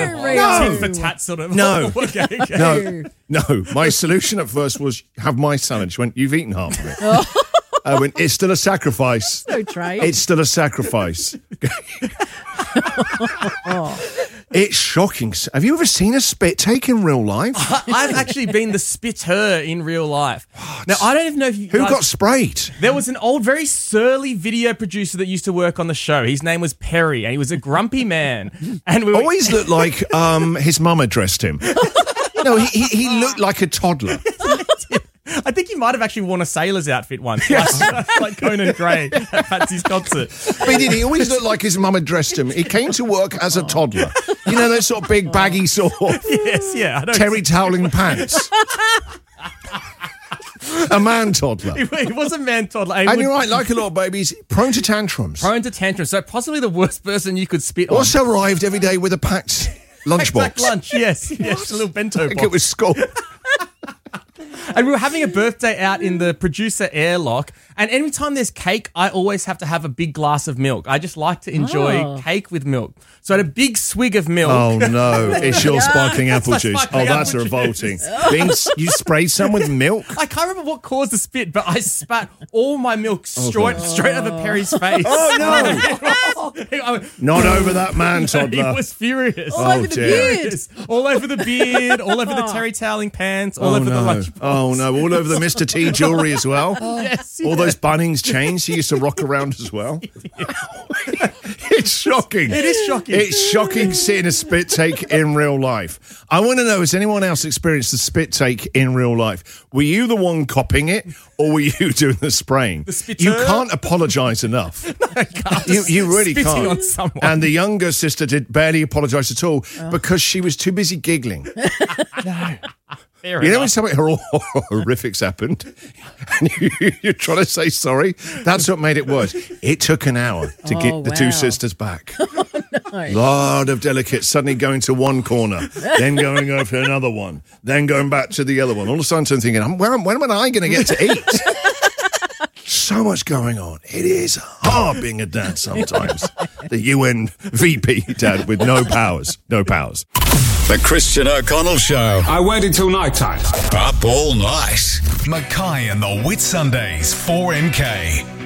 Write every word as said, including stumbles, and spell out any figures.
of No. tit for tat sort of. No. okay, okay. No, no. My solution at first was have my salad. She went, you've eaten half of it. I went, it's still a sacrifice. So trade. It's still a sacrifice. It's shocking. Have you ever seen a spit take in real life? I've actually been the spitter in real life. Now, I don't even know if you Who guys- got sprayed? There was an old, very surly video producer that used to work on the show. His name was Perry, and he was a grumpy man. And we were- Always looked like um, his mum had dressed him. No, he, he, he looked like a toddler. I think he might have actually worn a sailor's outfit once, like, like Conan Gray at Patsy's concert. But he did. He always looked like his mum had dressed him. He came to work as a toddler. You know, those sort of big, baggy, sort of Yes, yeah. I don't terry toweling pants. A man toddler. He was a man toddler. He And would- you're right, like a lot of babies, prone to tantrums. prone to tantrums. So possibly the worst person you could spit on. Also arrived every day with a packed lunchbox. Packed lunch, yes, yes, a little bento I think box. it was school. And we were having a birthday out in the producer airlock, and every time there's cake, I always have to have a big glass of milk. I just like to enjoy Oh. cake with milk. So I had a big swig of milk. Oh no, it's your sparkling apple my juice. sparkling Oh, that's apple revolting. juice. Being, you sprayed some with milk? I can't remember what caused the spit, but I spat all my milk straight, straight over Perry's face. Oh no! I- Not over that man, he toddler. was furious. All over the dear. beard. Furious. All over the beard, all over the terry toweling pants, all Oh over the no. lunch. Oh no, all over the Mister T jewellery as well. Yes, All yeah. those Bunnings chains he used to rock around as well. It's shocking. It is shocking. It's shocking seeing a spit take in real life. I want to know, has anyone else experienced a spit take in real life? Were you the one copying it, or were you doing the spraying? The spitter? You can't apologise enough. You, you really Spitting can't. on someone. And the younger sister did barely apologise at all because she was too busy giggling. Fair You know when enough. something hor- horrific's happened and you, you're trying to say sorry? That's what made it worse. It took an hour to Oh, get the two wow. sisters back. Lot of delicates suddenly going to one corner, then going over to another one, then going back to the other one. All of a sudden I'm thinking, "I'm- when, when am I going to get to eat? So much going on. It is hard being a dad sometimes. The U N V P dad with no powers. No powers. The Christian O'Connell Show. I waited till night time. Up all night. Mackay and the Whit Sundays, four M K.